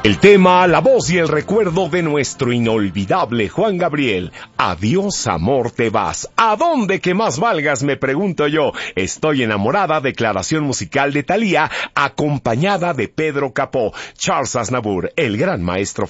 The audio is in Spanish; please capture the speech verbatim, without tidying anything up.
El tema, la voz y el recuerdo de nuestro inolvidable Juan Gabriel. Adiós, amor, te vas. ¿A dónde que más valgas? Me pregunto yo. Estoy enamorada. Declaración musical de Thalía, acompañada de Pedro Capó. Charles Aznavour, el gran maestro